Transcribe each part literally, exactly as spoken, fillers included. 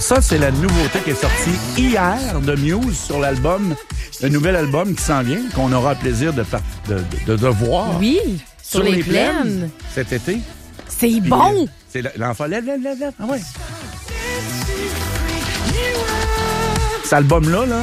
Ça, c'est la nouveauté qui est sortie hier de Muse sur l'album, le nouvel album qui s'en vient, qu'on aura le plaisir de, par- de, de, de voir. Oui, sur, sur les, les plaines. plaines. Cet été. C'est Puis, bon! Euh, c'est l'enfant. Lève, lève, lève, lève. Ah ouais. Cet album-là, là,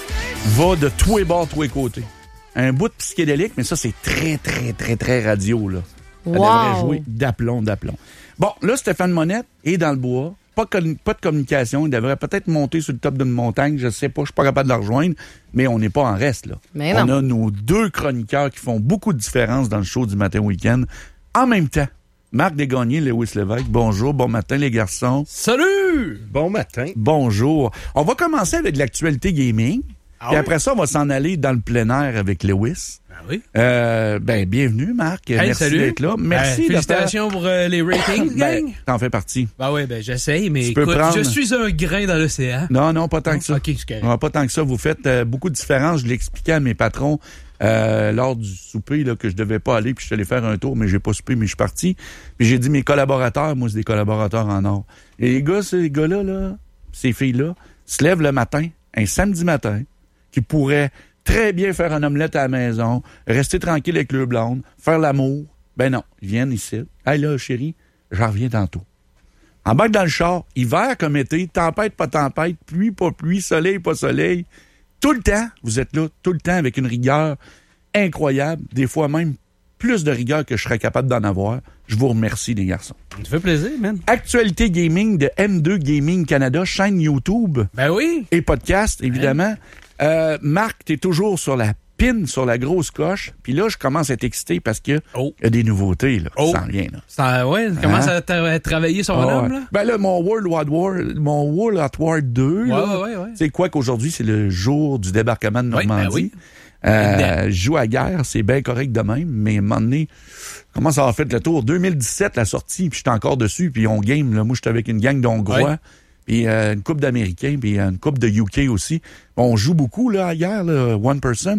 va de tous les bords, tous les côtés. Un bout de psychédélique, mais ça, c'est très, très, très, très radio, là. Ça wow. devrait jouer d'aplomb, d'aplomb. Bon, là, Stéphane Monette est dans le bois. Pas, con- pas de communication. Il devrait peut-être monter sur le top d'une montagne. Je sais pas, je suis pas capable de la rejoindre, mais on n'est pas en reste, là. Mais on non. a nos deux chroniqueurs qui font beaucoup de différence dans le show du matin week-end. En même temps, Marc Desgagnés, Lewis Lévesque, bonjour, bon matin les garçons. Salut! Bon matin. Bonjour. On va commencer avec l'actualité gaming. Ah Puis oui? après ça, on va s'en aller dans le plein air avec Lewis. Ah oui? Euh, ben, bienvenue, Marc. Hey, Merci salut. d'être là. Merci. Ben, félicitations pour euh, les ratings, Ben, gang. t'en fais partie. Ben oui, ben j'essaye, mais Tu peux écoute, prendre- je suis un grain dans l'océan. Non, non, pas tant que ça. OK, c'est correct. Non, pas tant que ça. Vous faites euh, beaucoup de différences. Je l'ai expliqué à mes patrons euh, lors du souper là, que je devais pas aller, puis je suis allé faire un tour, mais j'ai pas soupé, mais je suis parti. Puis j'ai dit, mes collaborateurs, moi, c'est des collaborateurs en or. Et les gars, ces gars-là, là, ces filles-là, se lèvent le matin, un samedi matin, qui pourraient très bien faire un omelette à la maison, rester tranquille avec le blonde, faire l'amour. Ben non, ils viennent ici. Hey là, chérie, j'en reviens tantôt. Embarque dans le char, hiver comme été, tempête, pas tempête, pluie, pas pluie, soleil, pas soleil. Tout le temps, vous êtes là, tout le temps avec une rigueur incroyable, des fois même plus de rigueur que je serais capable d'en avoir. Je vous remercie, les garçons. Ça fait plaisir, man. Actualité gaming de M deux Gaming Canada, chaîne YouTube Ben oui. et podcast, évidemment. Euh, Marc, t'es toujours sur la pin, sur la grosse coche. Puis là, je commence à être excité parce que Oh. y a des nouveautés, là. Oh. Ça s'en vient, là. Ça, ouais, commence Hein? à, tra- à travailler son Ah homme, ouais. là. Ben là, mon World War War, mon World at War deux, Ouais, là, ouais, ouais, ouais. c'est quoi qu'aujourd'hui, c'est le jour du débarquement de Oui, ben Normandie. oui. Euh, je joue à guerre, c'est bien correct de même, mais à un moment donné, comment ça a fait le tour? deux mille dix-sept, la sortie, puis j'étais encore dessus, puis on game, là. Moi, j'étais avec une gang d'Hongrois, Ouais. puis euh, une couple d'Américains, puis euh, une couple de U K aussi. On joue beaucoup, là, à guerre, là, one person.